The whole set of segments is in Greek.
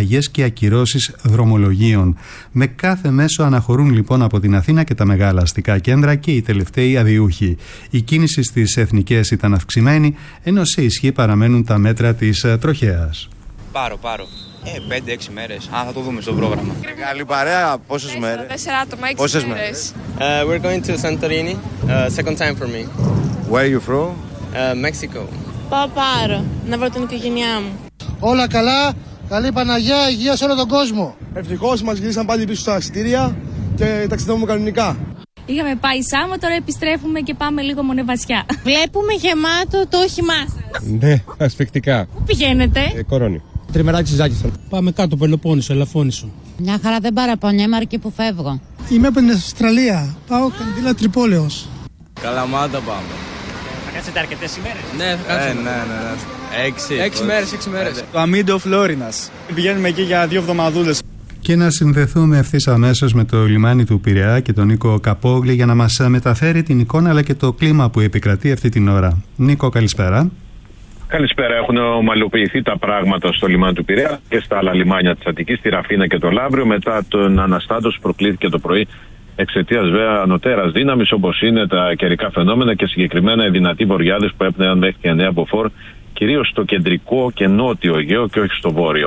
αλλαγές και ακυρώσεις δρομολογίων. Με κάθε μέσο αναχωρούν λοιπόν από την Αθήνα και τα μεγάλα αστικά κέντρα και οι τελευταίοι αδιούχοι. Η κίνηση στις εθνικές ήταν αυξημένη, ενώ σε ισχύ παραμένουν τα μέτρα της τροχέας. Πάρω. 5-6 μέρες. Θα το δούμε στο πρόγραμμα. Καλή παρέα, πόσες μέρες? 4 άτομα, 6 μέρες. We're going to Santorini. Second time for me. Where are you from? Mexico. Πάω Πάρο, να βρω την οικογένειά μου. Όλα καλά, καλή Παναγιά, υγεία σε όλο τον κόσμο. Ευτυχώς μας γυρίσαν πάλι πίσω στα εισιτήρια και ταξιδεύουμε κανονικά. Είχαμε πάει Σάμο, τώρα επιστρέφουμε και πάμε λίγο Μονεβασιά. Βλέπουμε γεμάτο το όχημά σας. Ναι, ασφικτικά. Πού πηγαίνετε? Κορώνη. Τριμεράκι Ζάκησον. Πάμε κάτω, Πελοπόννησο, Ελαφώνησο. Μια χαρά, δεν παραπονιέμαι αρκεί που φεύγω. Είμαι από την Αυστραλία, πάω Καντήλα Τρυπόλεως. Καλαμάτα πάμε. Θα κάτσετε αρκετές ημέρες? Ναι, θα κάτσουμε. Ναι. 6 μέρες. Το Αμίντο Φλόρινας. Πηγαίνουμε εκεί για 2 εβδομαδούλες. Και να συνδεθούμε ευθύς αμέσως με το λιμάνι του Πειραιά και τον Νίκο Καπόγλη για να μας μεταφέρει την εικόνα αλλά και το κλίμα που επικρατεί αυτή την ώρα. Νίκο, καλησπέρα. Καλησπέρα. Έχουν ομαλοποιηθεί τα πράγματα στο λιμάνι του Πειραιά και στα άλλα λιμάνια της Αττικής, στη Ραφίνα και το Λαύριο, μετά τον αναστάτωση που προκλήθηκε το πρωί εξαιτίας βέβαια ανωτέρας δύναμης, όπως είναι τα καιρικά φαινόμενα και συγκεκριμένα οι δυνατοί βοριάδες που έπνεαν μέχρι και 9 μποφόρ, κυρίως στο κεντρικό και νότιο Αιγαίο και όχι στο βόρειο.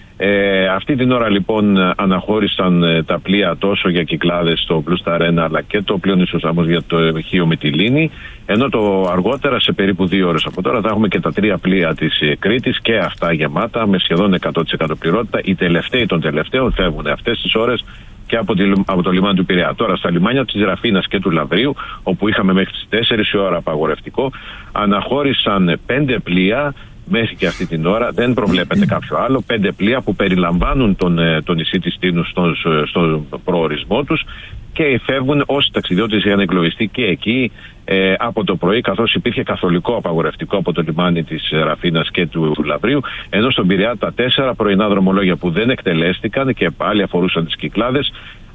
Αυτή την ώρα λοιπόν αναχώρησαν τα πλοία τόσο για Κυκλάδες στο Blue Star 1 αλλά και το πλοίο Νήσος Σάμος για το Χίο Μυτιλήνη, ενώ το αργότερα σε περίπου 2 ώρες από τώρα θα έχουμε και τα 3 πλοία της Κρήτης και αυτά γεμάτα με σχεδόν 100% πληρότητα. Οι τελευταίοι των τελευταίων φεύγουν αυτές τις ώρες και από το λιμάνι του Πειραιά. Τώρα στα λιμάνια της Ραφίνας και του Λαυρίου, όπου είχαμε μέχρι τις 4 η ώρα απαγορευτικό, αναχώρησαν 5 πλοία. Μέχρι και αυτή την ώρα δεν προβλέπεται κάποιο άλλο. 5 πλοία που περιλαμβάνουν το νησί της Τίνους στον προορισμό τους και φεύγουν όσοι ταξιδιώτες είχαν εγκλωβιστεί και εκεί από το πρωί, καθώς υπήρχε καθολικό απαγορευτικό από το λιμάνι της Ραφίνας και του Λαυρίου, ενώ στον Πειραιά τα 4 πρωινά δρομολόγια που δεν εκτελέστηκαν και πάλι αφορούσαν τις Κυκλάδες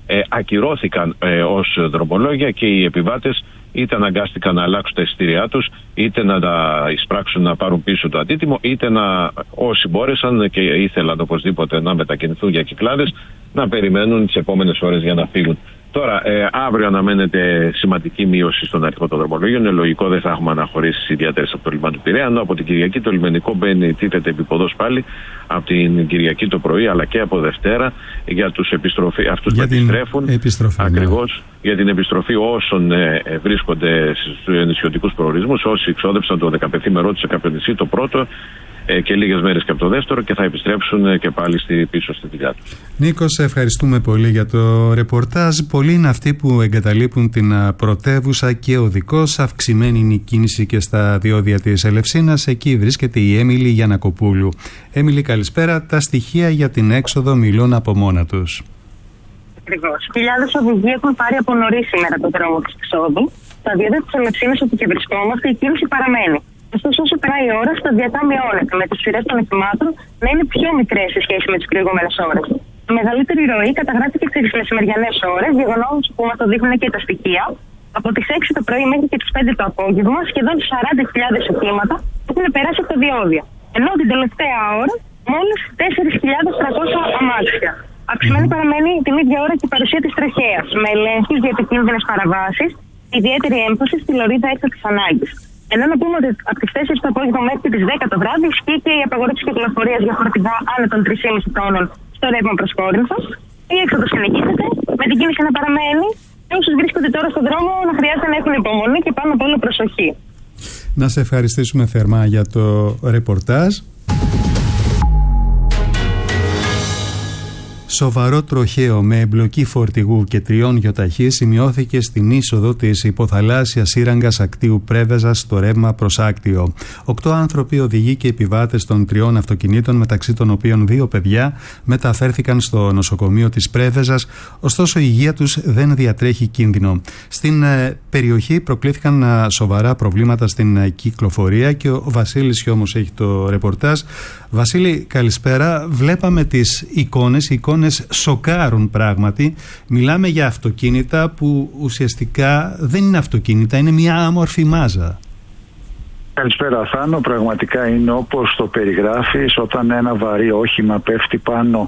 ακυρώθηκαν ως δρομολόγια και οι επιβάτες είτε αναγκάστηκαν να αλλάξουν τα εισιτήριά τους, είτε να τα εισπράξουν να πάρουν πίσω το αντίτιμο, είτε να όσοι μπόρεσαν και ήθελαν οπωσδήποτε να μετακινηθούν για Κυκλάδες να περιμένουν τις επόμενες ώρες για να φύγουν. Τώρα, αύριο αναμένεται σημαντική μείωση στον αριθμό των δρομολόγιων. Είναι λογικό, δεν θα έχουμε αναχωρήσεις ιδιαίτερες από το λιμάνι του Πειραιά. Ενώ από την Κυριακή το λιμενικό τίθεται επίποδος πάλι από την Κυριακή το πρωί αλλά και από Δευτέρα για τους αυτούς που επιστρέφουν. Ακριβώς, για την επιστροφή όσων βρίσκονται στους νησιωτικούς προορισμούς, όσοι εξόδεψαν το 15ημερό τους σε κάποιο νησί, το πρώτο και λίγες μέρες και από το δεύτερο, και θα επιστρέψουν και πάλι πίσω στη δουλειά τους. Νίκο, σε ευχαριστούμε πολύ για το ρεπορτάζ. Πολλοί είναι αυτοί που εγκαταλείπουν την πρωτεύουσα και οδικώς. Αυξημένη είναι η κίνηση και στα διόδια της Ελευσίνας. Εκεί βρίσκεται η Έμιλη Γιαννακοπούλου. Έμιλη, καλησπέρα. Τα στοιχεία για την έξοδο μιλούν από μόνα τους. Ακριβώς. Χιλιάδες οδηγοί έχουν πάρει από νωρίς σήμερα το δρόμο της εξόδου. Στα διόδια της Ελευσίνας, όπου και βρισκόμαστε, η κίνηση παραμένει. Ωστόσο, όσο περνάει η ώρα, σταδιακά μειώνεται, με τις σειρές των οχημάτων να είναι πιο μικρές σε σχέση με τις προηγούμενες ώρες. Η μεγαλύτερη ροή καταγράφηκε στις μεσημεριανές ώρες, γεγονός που μας το δείχνουν και τα στοιχεία. Από τις 6 το πρωί μέχρι και τις 5 το απόγευμα, σχεδόν 40.000 οχήματα έχουν περάσει από τα διόδια. Ενώ την τελευταία ώρα, μόλις 4.300 αμάξια. Αυξημένη παραμένει την ίδια ώρα και η παρουσία της τροχέας, με ελέγχους για επικίνδυνες παραβάσεις, ιδιαίτερη έμφαση στη λωρίδα έκτακτης ανάγκης. Ενώ να πούμε ότι από τις 4 το απόγευμα μέχρι τις 10 το βράδυ ισχύει και η απαγόρευση κυκλοφορίας για φορτηγά άνω των 3,5 τόνων στο ρεύμα προς Κόρινθος. Η έξοδος συνεχίζεται, με την κίνηση να παραμένει, και όσους βρίσκονται τώρα στον δρόμο να χρειάζεται να έχουν υπομονή και πάνω απ' όλο προσοχή. Να σε ευχαριστήσουμε θερμά για το ρεπορτάζ. Σοβαρό τροχαίο με εμπλοκή φορτηγού και 3 γιοταχή σημειώθηκε στην είσοδο της υποθαλάσσιας σύραγγας Ακτίου Πρέβεζας στο ρεύμα προς Άκτιο. 8 άνθρωποι, οδηγοί και επιβάτες των 3 αυτοκινήτων, μεταξύ των οποίων 2 παιδιά, μεταφέρθηκαν στο νοσοκομείο της Πρέβεζας, ωστόσο η υγεία τους δεν διατρέχει κίνδυνο. Στην περιοχή προκλήθηκαν σοβαρά προβλήματα στην κυκλοφορία και ο Βασίλης όμως έχει το ρεπορτάζ. Βασίλη, καλησπέρα. Βλέπαμε τις εικόνες. Οι εικόνες σοκάρουν πράγματι. Μιλάμε για αυτοκίνητα που ουσιαστικά δεν είναι αυτοκίνητα, είναι μια άμορφη μάζα. Καλησπέρα Θάνο, πραγματικά είναι όπως το περιγράφεις, όταν ένα βαρύ όχημα πέφτει πάνω